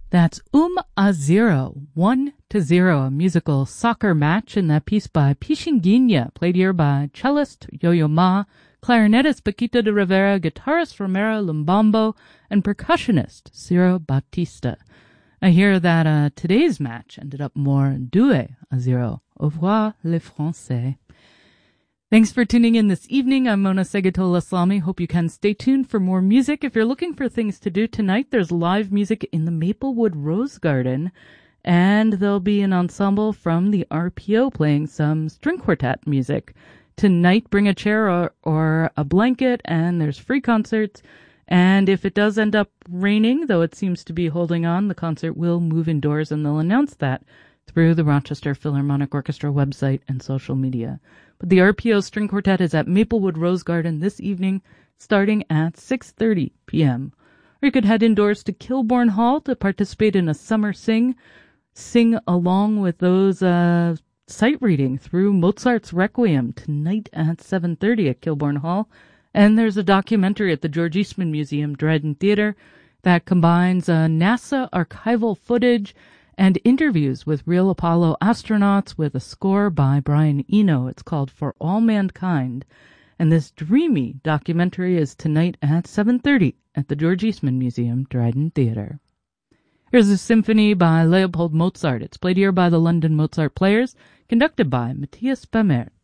That's a 0, 1-0, a musical soccer match in that piece by Pichinguinha, played here by cellist Yo-Yo Ma, clarinetist Paquito de Rivera, guitarist Romero Lumbambo, and percussionist Ciro Batista. I hear that today's match ended up more 2-0. Au revoir, les Français. Thanks for tuning in this evening. I'm Mona Segatola-Slami. Hope you can stay tuned for more music. If you're looking for things to do tonight, there's live music in the Maplewood Rose Garden, and there'll be an ensemble from the RPO playing some string quartet music. Tonight, bring a chair or a blanket, and there's free concerts. And if it does end up raining, though it seems to be holding on, the concert will move indoors, and they'll announce that through the Rochester Philharmonic Orchestra website and social media. But the RPO String Quartet is at Maplewood Rose Garden this evening, starting at 6:30 p.m. Or you could head indoors to Kilbourne Hall to participate in a summer sing along with those sight reading through Mozart's Requiem tonight at 7:30 at Kilbourne Hall. And there's a documentary at the George Eastman Museum, Dryden Theater, that combines NASA archival footage and interviews with real Apollo astronauts with a score by Brian Eno. It's called For All Mankind. And this dreamy documentary is tonight at 7:30 at the George Eastman Museum, Dryden Theater. Here's a symphony by Leopold Mozart. It's played here by the London Mozart Players, conducted by Matthias Bamert.